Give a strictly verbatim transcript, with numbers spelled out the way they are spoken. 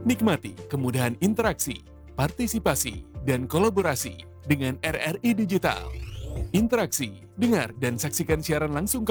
Nikmati kemudahan interaksi, partisipasi, dan kolaborasi dengan R R I Digital. Interaksi, dengar, dan saksikan siaran langsung